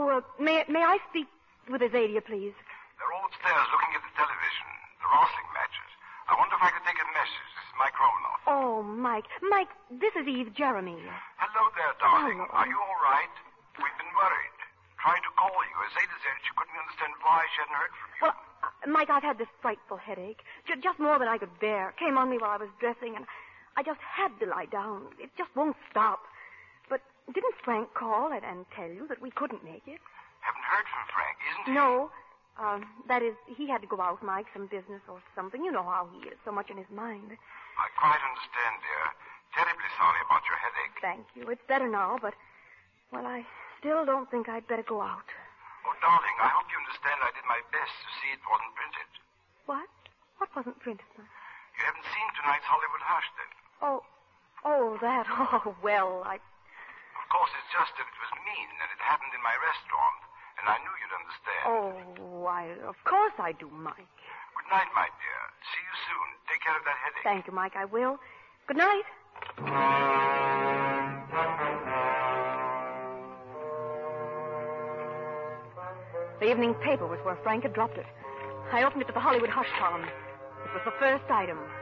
May I speak with Azadia, please? They're all upstairs looking at the television. The wrestling matches. I wonder if I could take a message. This is Mike Romanoff. Oh, Mike. Mike, this is Eve Jeremy. Hello there, darling. Hello. Are you all right? We've been worried. Tried to call you. Azada said she couldn't understand why she hadn't heard from you. Well, Mike, I've had this frightful headache. Just more than I could bear. Came on me while I was dressing, and I just had to lie down. It just won't stop. But didn't Frank call and tell you that we couldn't make it? Haven't heard from Frank, isn't he? No. That is, he had to go out, Mike, some business or something. You know how he is, so much in his mind. I quite understand, dear. Terribly sorry about your headache. Thank you. It's better now, but, well, I still don't think I'd better go out. Oh, darling, I hope you understand I did my best to see it wasn't printed. What? What wasn't printed, son? You haven't seen tonight's Hollywood Hush, then? Oh, that. Oh, well, Of course, it's just that it was mean, and it happened in my restaurant, and I knew you'd understand. Oh, of course I do, Mike. Good night, my dear. See you soon. Take care of that headache. Thank you, Mike. I will. Good night. The evening paper was where Frank had dropped it. I opened it to the Hollywood Hush column. It was the first item.